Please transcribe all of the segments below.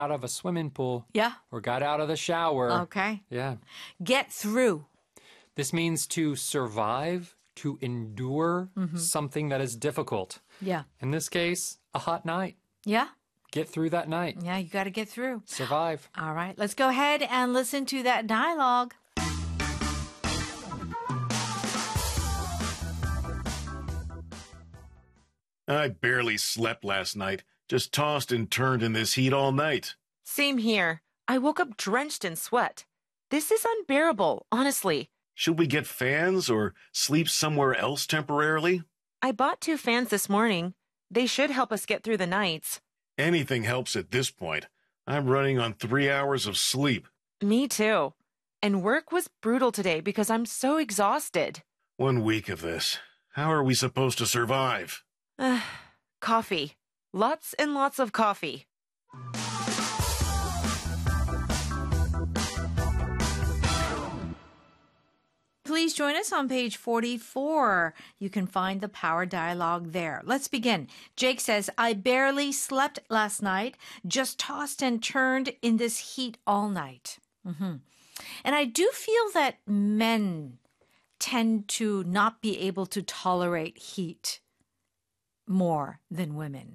out of a swimming pool. Yeah. Or got out of the shower. Okay. Yeah. Get through. This means to survive, to endure something that is difficult. Yeah. In this case, a hot night. Yeah. Get through that night. Yeah, you got to get through. Survive. All right, let's go ahead and listen to that dialogue. I barely slept last night. Just tossed and turned in this heat all night. Same here. I woke up drenched in sweat. This is unbearable, honestly. Should we get fans or sleep somewhere else temporarily? I bought 2 fans this morning. They should help us get through the nights. Anything helps at this point. I'm running on 3 hours of sleep. Me too. And work was brutal today because I'm so exhausted. 1 week of this. How are we supposed to survive? Coffee. Lots and lots of coffee. Please join us on page 44. You can find the power dialogue there. Let's begin. Jake says, I barely slept last night, just tossed and turned in this heat all night. And I do feel that men tend to not be able to tolerate heat more than women.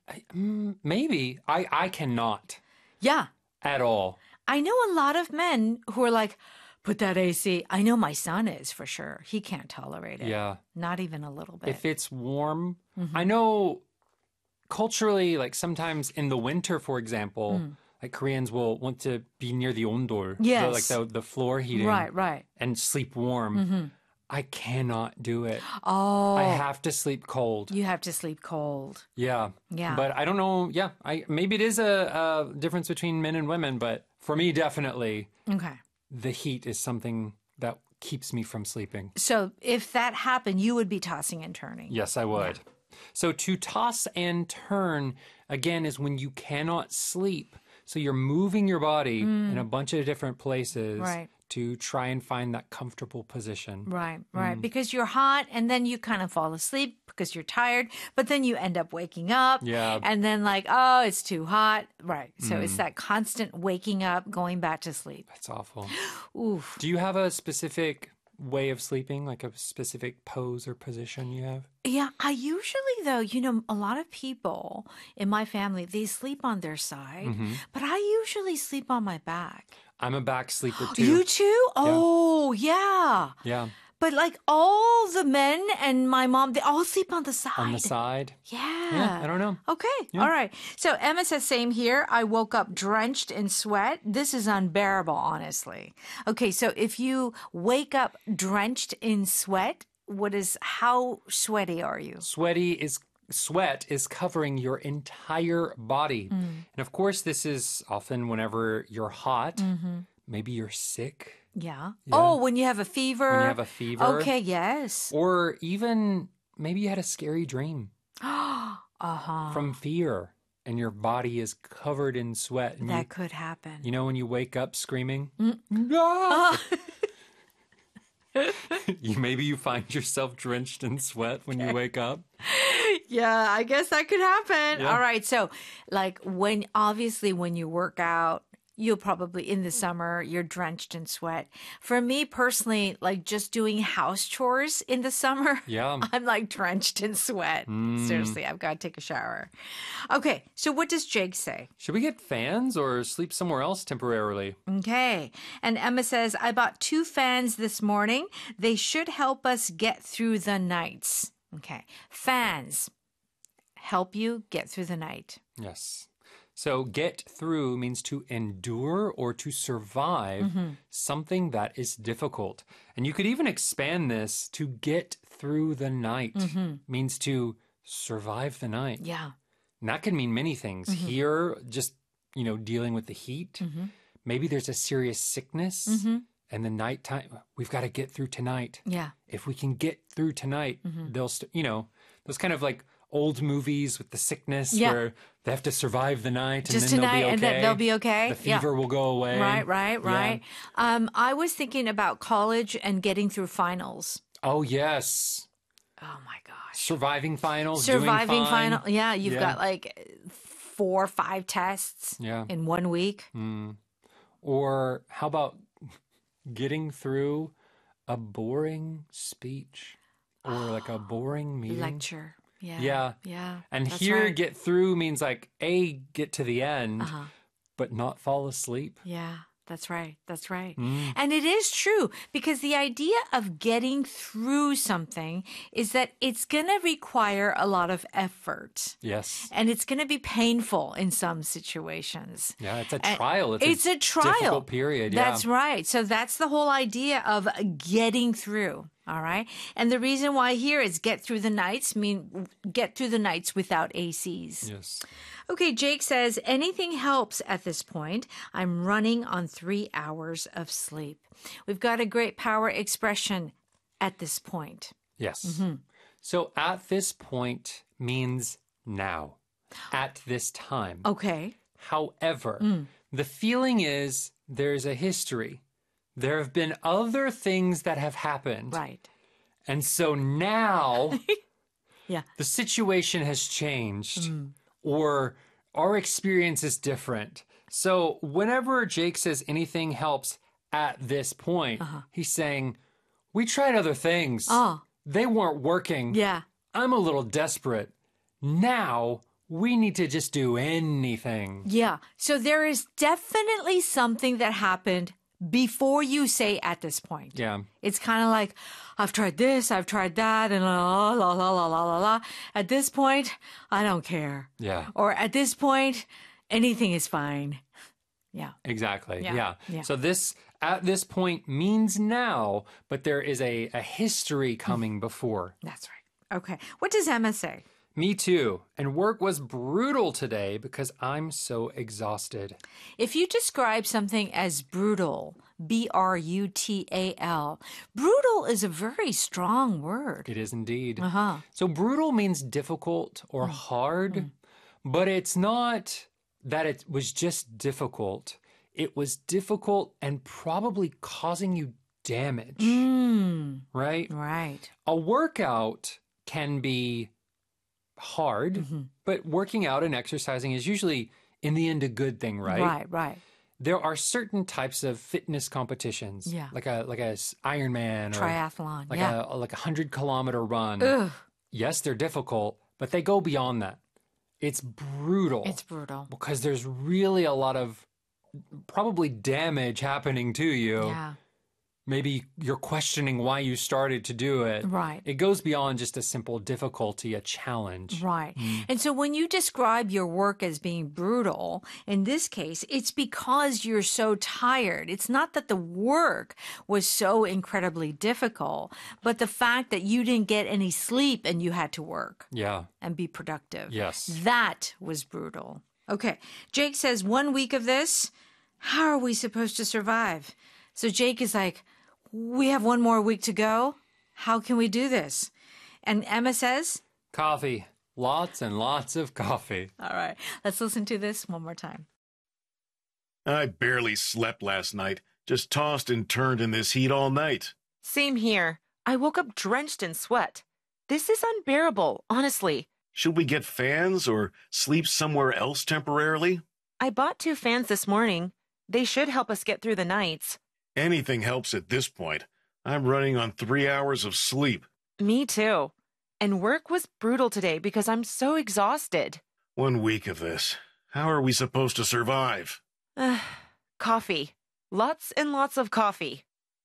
Maybe. I cannot Yeah. at all. I know a lot of men who are like, put that AC. I know my son is for sure. He can't tolerate it. Yeah. Not even a little bit. If it's warm, I know culturally, like sometimes in the winter, for example, like Koreans will want to be near the ondol, Yes. like the floor heating, Right. and sleep warm. I cannot do it. Oh. I have to sleep cold. You have to sleep cold. Yeah. Yeah. But I don't know. Yeah. Maybe it is a difference between men and women, but for me, definitely Okay. the heat is something that keeps me from sleeping. So if that happened, you would be tossing and turning. Yes, I would. So to toss and turn, again, is when you cannot sleep. So you're moving your body in a bunch of different places Right. to try and find that comfortable position. Right. Because you're hot and then you kind of fall asleep because you're tired, but then you end up waking up. Yeah. And then like, oh, it's too hot. Right. So it's that constant waking up, going back to sleep. It's awful. Oof. Do you have a specific way of sleeping, like a specific pose or position you have? Yeah, I usually, though, a lot of people in my family, they sleep on their side, but I usually sleep on my back. I'm a back sleeper too. You too? Oh, yeah. Yeah. But like all the men and my mom, they all sleep on the side. On the side? Yeah. Yeah, I don't know. Okay. All right. So Emma says, same here. I woke up drenched in sweat. This is unbearable, honestly. Okay. So if you wake up drenched in sweat, how sweaty are you? Sweat is covering your entire body. And of course, this is often whenever you're hot, maybe you're sick. Yeah. Oh, when you have a fever. When you have a fever. Okay. Yes. Or even maybe you had a scary dream from fear and your body is covered in sweat. And That could happen. when you wake up screaming, "Ah!" Maybe you find yourself drenched in sweat when you wake up. Yeah, I guess that could happen. Yeah. All right. So, like, when you work out, you'll probably, in the summer, you're drenched in sweat. For me personally, like just doing house chores in the summer, Yeah. I'm like drenched in sweat. Seriously, I've got to take a shower. Okay. So, what does Jake say? Should we get fans or sleep somewhere else temporarily? Okay. And Emma says, I bought 2 fans this morning. They should help us get through the nights. Okay. Fans help you get through the night. Yes. So get through means to endure or to survive something that is difficult. And you could even expand this to get through the night means to survive the night. Yeah. And that could mean many things. Here, just, dealing with the heat. Maybe there's a serious sickness and the nighttime. We've got to get through tonight. Yeah. If we can get through tonight, those kind of like old movies with the sickness where they have to survive the night and Just then tonight, they'll be okay. and then they'll be okay. The fever will go away. Right. I was thinking about college and getting through finals. Oh, yes. Oh my gosh. Surviving finals, Surviving doing fine. final. Yeah, you've got like 4 or 5 tests Yeah. in 1 week. Or how about getting through a boring speech or like a boring meeting? Lecture. Yeah. Yeah. Yeah. And that's here, right. get through means like get to the end, Uh-huh. but not fall asleep. Yeah, that's right. That's right. Mm. And it is true because the idea of getting through something is that it's going to require a lot of effort Yes. and it's going to be painful in some situations. Yeah, it's a And trial. It's a trial. difficult period. Yeah. That's right. So that's the whole idea of getting through. All right. And the reason why here is get through the nights without ACs. Yes. Okay, Jake says, anything helps at this point. I'm running on 3 hours of sleep. We've got a great power expression at this point. Yes. Mm-hmm. So at this point means now, at this time. Okay. However, the feeling is there's a history. There have been other things that have happened. Right. And so now Yeah. the situation has changed or our experience is different. So whenever Jake says anything helps at this point, he's saying, we tried other things. Oh. They weren't working. Yeah. I'm a little desperate. Now we need to just do anything. Yeah. So there is definitely something that happened before you say at this point. Yeah. It's kind of like, I've tried this, I've tried that, and la, la, la, la, la, la, la. At this point, I don't care. Yeah. Or at this point, anything is fine. Yeah. Exactly. Yeah. Yeah. Yeah. So this at this point means now, but there is a history coming before. That's right. Okay. What does Emma say? Me too. And work was brutal today because I'm so exhausted. If you describe something as brutal, brutal, brutal is a very strong word. It is indeed. Uh-huh. So brutal means difficult or hard, but it's not that it was just difficult. It was difficult and probably causing you damage, right? Right. A workout can be hard, but working out and exercising is usually in the end a good thing, right? Right, right. There are certain types of fitness competitions, Yeah. like a Ironman or Triathlon. like yeah. a 100-kilometer run. Ugh, Yes, they're difficult, but they go beyond that. It's brutal. it's brutal. because there's really a lot of probably damage happening to you. Yeah. Maybe you're questioning why you started to do it. Right. It goes beyond just a simple difficulty, a challenge. Right. And so when you describe your work as being brutal, in this case, it's because you're so tired. It's not that the work was so incredibly difficult, but the fact that you didn't get any sleep and you had to work Yeah. and be productive. Yes. That was brutal. Okay. Jake says 1 week of this, how are we supposed to survive? So Jake is like, we have 1 more week to go. How can we do this? And Emma says, Coffee. Lots and lots of coffee. all right, let's listen to this one more time. I barely slept last night. Just tossed and turned in this heat all night. Same here. I woke up drenched in sweat. This is unbearable, honestly. Should we get fans or sleep somewhere else temporarily? I bought 2 fans this morning. They should help us get through the nights. Anything helps at this point. I'm running on 3 hours of sleep. Me too. And work was brutal today because I'm so exhausted. 1 week of this. How are we supposed to survive? Coffee. Lots and lots of coffee.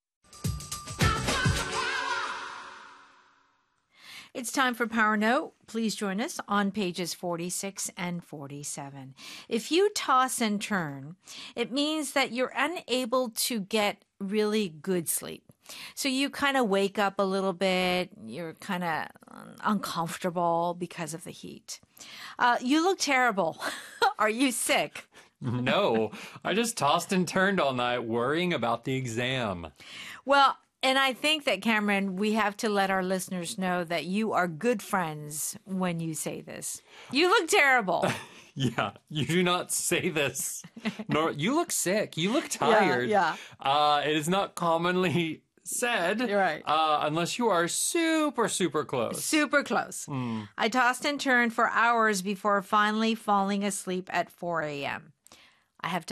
It's time for Power Note. Please join us on pages 46 and 47. If you toss and turn, it means that you're unable to get really good sleep. So you kind of wake up a little bit, you're kind of uncomfortable because of the heat. You look terrible. Are you sick? No, I just tossed and turned all night worrying about the exam. Well, and I think that, Cameron, we have to let our listeners know that you are good friends when you say this. You look terrible. Yeah, you do not say this. Nor you look sick. You look tired. Yeah. It is not commonly said. You're right. Unless you are super, super close. Super close. I tossed and turned for hours before finally falling asleep at 4 a.m. I have